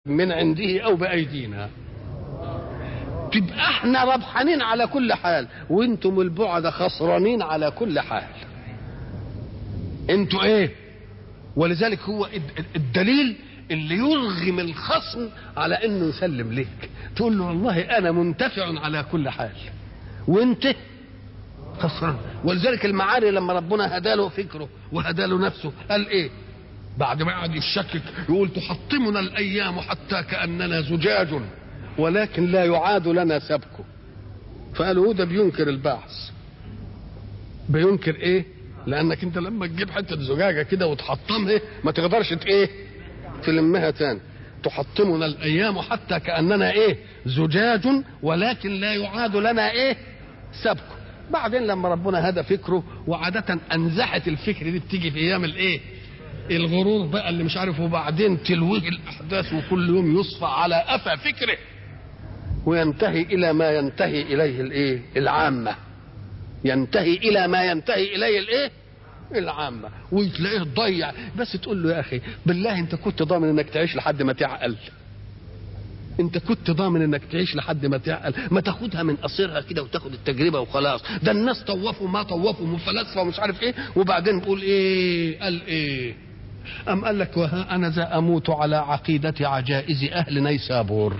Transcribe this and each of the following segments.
من عنده او بايدينا، تبقى احنا ربحانين على كل حال وانتم البعد خسرانين على كل حال. انتوا ايه؟ ولذلك هو الدليل اللي يرغم الخصم على انه يسلم لك، تقول له والله انا منتفع على كل حال وانت خسران. ولذلك المعاري لما ربنا هداله فكره وهداله نفسه قال ايه بعد ما قعد يشكك؟ يقول تحطمنا الايام حتى كاننا زجاج ولكن لا يعاد لنا سبكه. فقالوا ده بينكر البعث. بينكر ايه؟ لانك انت لما تجيب حته زجاجه كده وتحطمها ما تقدرش ايه تلمها تاني. تحطمنا الايام حتى كاننا ايه زجاج ولكن لا يعاد لنا ايه سبكه. بعدين لما ربنا هدى فكره، وعاده انزحت الفكر دي بتيجي في ايام الايه الغرور بقى اللي مش عارف، وبعدين تلويه الاحداث وكل يوم يصفى على قفا فكره وينتهي الى ما ينتهي اليه الايه العامه. ينتهي الى ما ينتهي اليه الايه العامه، وتلاقيه ضيع. بس تقول له يا اخي بالله انت كنت ضامن انك تعيش لحد ما تعقل؟ انت كنت ضامن انك تعيش لحد ما تعقل؟ ما تاخدها من قصيرها كده وتاخد التجربه وخلاص. ده الناس طوفوا ما طوفوا من فلاسفه ومش عارف ايه، وبعدين بيقول ايه قال ايه ام قال لك وها انا ذا اموت على عقيده عجائز اهل نيسابور.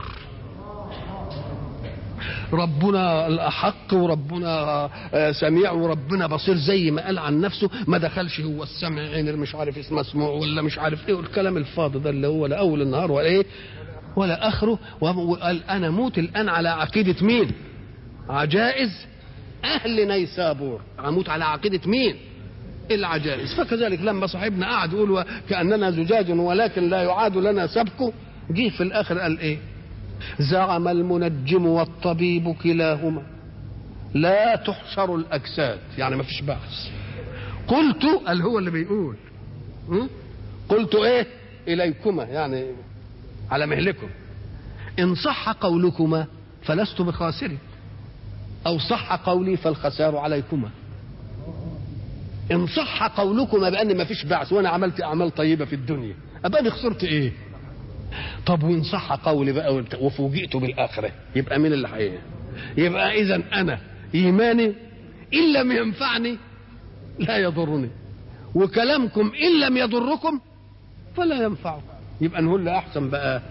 ربنا الأحق وربنا سميع وربنا بصير زي ما قال عن نفسه. ما دخلش هو السمع عين مش عارف اسمه مسموع ولا مش عارف ايه والكلام الفاضي ده اللي هو لا اول النهار ولا ايه ولا اخره. وقال انا موت الان على عقيده مين؟ عجائز اهل نيسابور. اموت على عقيده مين؟ العجائز. فكذلك لما صاحبنا قعد يقول كاننا زجاج ولكن لا يعاد لنا سبكه، جه في الاخر قال ايه؟ زعم المنجم والطبيب كلاهما لا تحشر الاجساد، يعني ما فيش بعث. قلت قال هو اللي بيقول قلت ايه اليكما، يعني على مهلكم. ان صح قولكما فلست بخاسر، او صح قولي فالخسار عليكما. ان صح قولكما بان ما فيش بعث وانا عملت اعمال طيبه في الدنيا، ابقى خسرت ايه؟ طب وان صح قولي بقى وفوجئت بالاخره، يبقى مين اللي حقيقي؟ يبقى اذا انا ايماني ان لم ينفعني لا يضرني، وكلامكم ان لم يضركم فلا ينفعكم. يبقى نقول له احسن بقى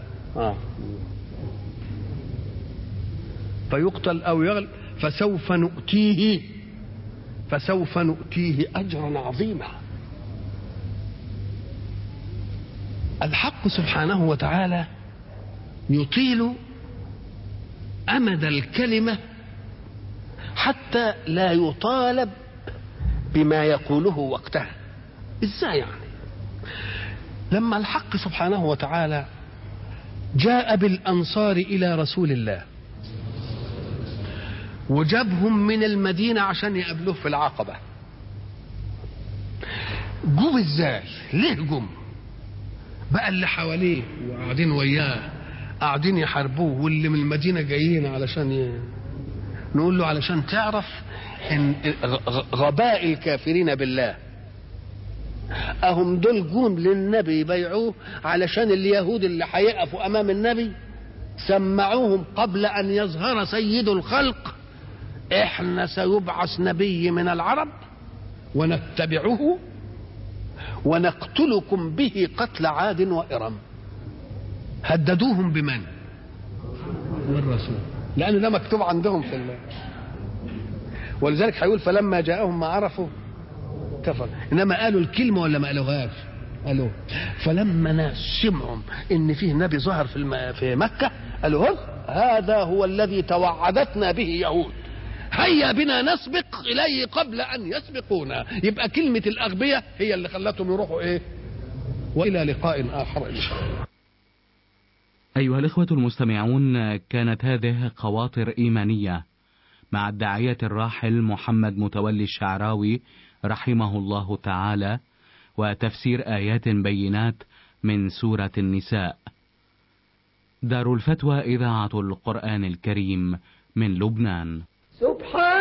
فيقتل او يغل فسوف نؤتيه اجرا عظيما. الحق سبحانه وتعالى يطيل أمد الكلمة حتى لا يطالب بما يقوله وقتها. إزاي يعني؟ لما الحق سبحانه وتعالى جاء بالأنصار إلى رسول الله وجابهم من المدينة عشان يقابلوه في العقبة، جم إزاي؟ ليه جم؟ بقى اللي حواليه وقاعدين وياه قاعدين يحاربوه، واللي من المدينة جايين علشان نقول له علشان تعرف ان غباء الكافرين بالله. اهم دول جم للنبي يبيعوه علشان اليهود اللي هيقفوا امام النبي سمعوهم قبل ان يظهر سيد الخلق احنا سيبعث نبي من العرب ونتبعه ونقتلكم به قتل عاد وإرم. هددوهم بمن؟ بالرسول، لأن ده مكتوب عندهم في الله. ولذلك هيقول فلما جاءهم ما عرفوا كفر. إنما قالوا الكلمة ولا ما قالوهاش؟ قالوا. فلما ناس سمعوا إن فيه نبي ظهر في مكة قالوا هذا هو الذي توعدتنا به يهود، هيا بنا نسبق إليه قبل أن يسبقونا. يبقى كلمة الأغبياء هي اللي خلتهم يروحوا إيه؟ وإلى لقاء آخر إن شاء الله. أيها الإخوة المستمعون، كانت هذه خواطر إيمانية مع الداعية الراحل محمد متولي الشعراوي رحمه الله تعالى، وتفسير آيات بينات من سورة النساء. دار الفتوى إذاعة القرآن الكريم من لبنان. سبحان